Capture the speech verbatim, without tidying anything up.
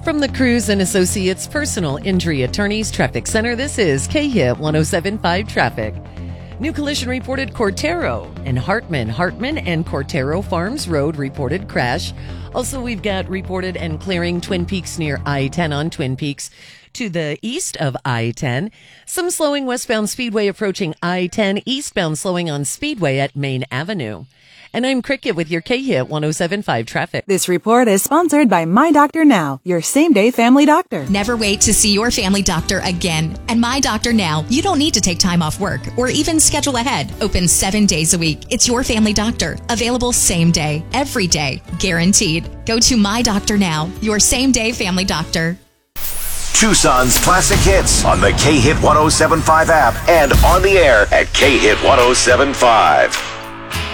From the Cruz and Associates Personal Injury Attorneys Traffic Center, this is K-Hit one oh seven point five Traffic. New collision reported Cortero and Hartman. Hartman and Cortero Farms Road reported crash. Also, we've got reported and clearing Twin Peaks near I ten on Twin Peaks to the east of I ten. Some slowing westbound Speedway approaching I ten. Eastbound slowing on Speedway at Main Avenue. And I'm Cricket with your K-Hit one oh seven point five Traffic. This report is sponsored by My Doctor Now, your same-day family doctor. Never wait to see your family doctor again. At My Doctor Now, you don't need to take time off work or even schedule ahead. Open seven days a week. It's your family doctor. Available same day, every day, guaranteed. Go to My Doctor Now, your same-day family doctor. Tucson's classic hits on the K-Hit one oh seven point five app and on the air at K Hit one oh seven point five.